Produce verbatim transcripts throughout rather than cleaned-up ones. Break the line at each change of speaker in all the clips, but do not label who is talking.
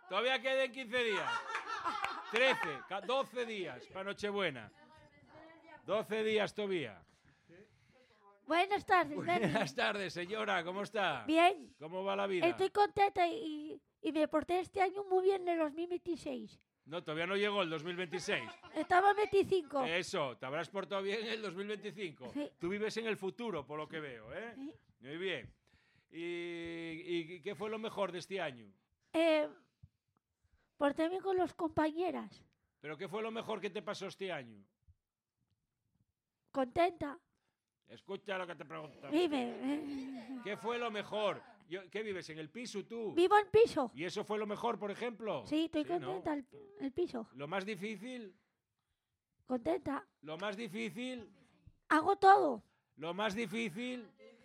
Todavía quedan quince días. trece, doce días para Nochebuena. doce días todavía.
Buenas tardes, Bernie.
Buenas tardes, señora. ¿Cómo está?
Bien.
¿Cómo va la vida?
Estoy contenta y, y me porté este año muy bien en el dos mil veintiséis.
No, todavía no llegó el dos mil veintiséis.
Estaba en veinticinco.
Eso, te habrás portado bien en el dos mil veinticinco.
Sí.
Tú vives en el futuro, por lo que veo, ¿eh?
Sí.
Muy bien. ¿Y, y qué fue lo mejor de este año?
Eh, portéme con los compañeras.
¿Pero qué fue lo mejor que te pasó este año?
Contenta.
Escucha lo que te pregunto.
Vive.
¿Qué fue lo mejor? Yo- ¿Qué vives, en el piso tú?
Vivo en piso.
¿Y eso fue lo mejor, por ejemplo?
Sí, estoy
¿no?
contenta. El, el piso.
¿Lo más difícil?
Contenta.
¿Lo más difícil?
Hago todo.
¿Lo más difícil?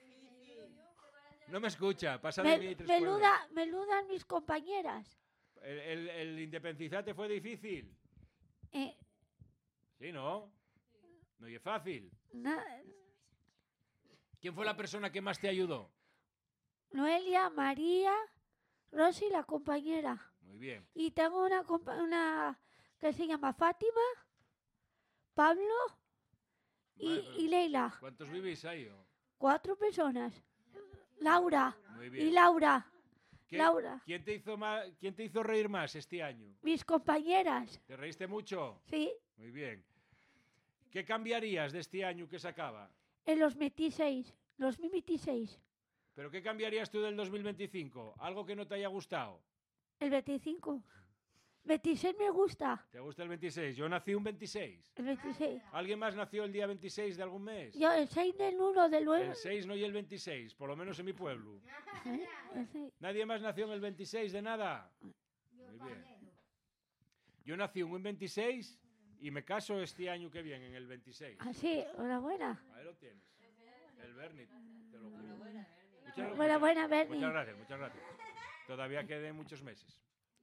No me escucha, pasa de mí
Me,
tres
menuda, menudas mis compañeras.
cuerdas. ¿El, el, el independizarte fue difícil?
Eh,
Sí, ¿no? No y es fácil.
na-
¿Quién fue la persona que más te ayudó?
Noelia, María, Rosy, la compañera.
Muy bien.
Y tengo una, compa- una que se llama Fátima, Pablo y,
Vale, pero
y Leila.
¿cuántos vivís ahí? o?
Cuatro personas. Laura
Muy
y
bien.
Laura.
¿Qué-
Laura.
¿Quién te hizo más, quién te hizo reír más este año?
Mis compañeras.
¿Te reíste mucho?
Sí,
Muy bien. ¿Qué cambiarías de este año que se acaba?
en los veintiséis. Los veintiséis.
¿Pero qué cambiarías tú del dos mil veinticinco? ¿Algo que no te haya gustado?
El veinticinco. veintiséis me gusta.
¿Te gusta el veintiséis? Yo nací un veintiséis.
El veintiséis.
¿Alguien más nació el día veintiséis de algún mes?
Yo el seis del uno del nueve.
El seis no y el veintiséis, por lo menos en mi pueblo.
¿Eh? El seis.
¿Nadie más nació en el veintiséis de nada? Muy bien. Yo nací en un veintiséis y me caso este año que viene, en el veintiséis.
Ah, sí, enhorabuena.
Ahí lo tienes. El Bernie, te lo juro. Muchas,
Enhorabuena,
muchas-
Bernie.
Muchas gracias, muchas gracias. Todavía quedan muchos meses.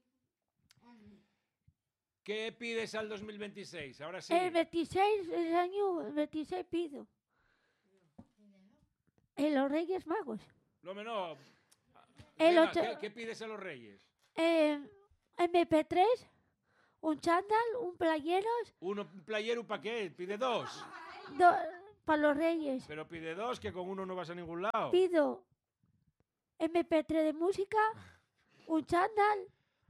¿Qué pides al dos mil veintiséis? Ahora sí.
El veintiséis, el año el veintiséis pido. En los Reyes Magos.
No, me no.
El
Venga,
ocho-
¿qué, qué pides a los reyes?
Eh, eme pe tres, un chándal, un playeros,
Uno, un playero, ¿para qué? Pide dos.
para los Reyes.
Pero pide dos, que con uno no vas a ningún lado.
Pido eme pe tres de música, un chándal,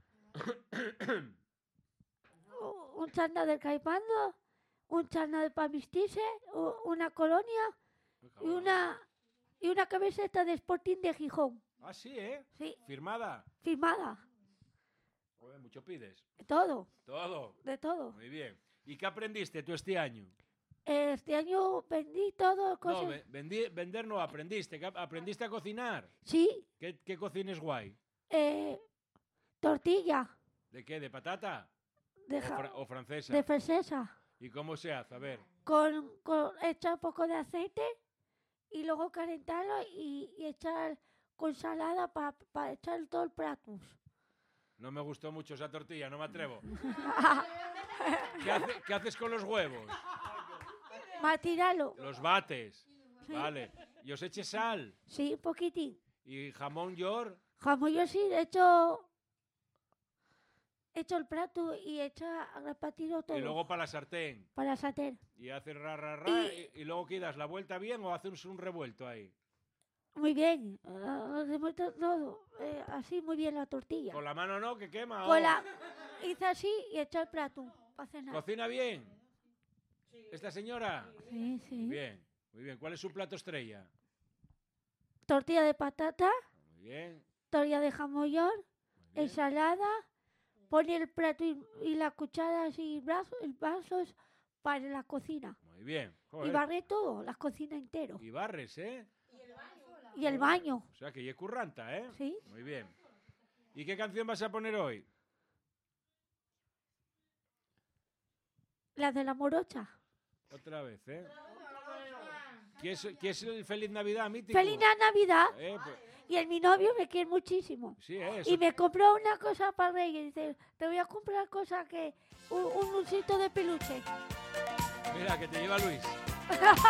u- un chándal del Caipando, un chándal para vestirse, u- una colonia y una, y una camiseta de Sporting de Gijón.
Ah, sí, ¿eh?
Sí,
Firmada.
firmada.
Joder, mucho pides.
Todo,
Todo.
de todo.
Muy bien. ¿Y qué aprendiste tú este año?
Este año vendí todo, cosas.
No, ve- vendí- vender no, aprendiste. ¿Qué ap- ¿Aprendiste a cocinar?
Sí,
¿Qué, qué cocines guay?
eh, tortilla
¿De qué? ¿De patata?
de,
¿O,
ja-
fra- o francesa?
de francesa
¿Y cómo se hace? A ver.
con, con echar un poco de aceite y luego calentarlo y, y echar con salada para echar todo el plato.
No me gustó mucho esa tortilla, no me atrevo. ¿Qué, hace- qué haces con los huevos?
Matiralo,
Los bates.
Sí.
Vale. ¿Y os eche sal?
sí, un poquitín.
¿Y jamón york?
Jamón yo sí, hecho, hecho el plato y echa a repartirlo todo
Y luego para la sartén.
para sater.
Y haces ra, ra, ra.
Y-
Y, y luego que das la vuelta bien o haces un revuelto ahí.
Muy bien, eh, remuelto todo, eh, así muy bien la tortilla.
Con la mano no, que quema.
Con
oh.
la, hice así y eché el plato para cenar.
¿Cocina bien? ¿Esta señora?
Sí, sí.
Bien, muy bien. ¿Cuál es su plato estrella?
Tortilla de patata,
Muy bien,
tortilla de jamón york,
muy bien.
ensalada, pone el plato y, y las cucharas y brazos, el vasos para la cocina.
Muy bien.
Y
Joder.
barre todo, la cocina entero.
Y barres, ¿eh?
Y el baño,
O sea que ya curranta, ¿eh?
¿sí?
Muy bien. ¿Y qué canción vas a poner hoy?
La de la morocha.
Otra vez, ¿eh? ¿Quieres, ¿quieres el Feliz Navidad mítico?
¡Feliz Navidad!
Eh, pues,
Y el mi novio me quiere muchísimo.
sí, ¿eh?
Y me compró una cosa para Reyes. Dice, te voy a comprar cosa que... Un, un osito de peluche.
Mira, que te lleva Luis.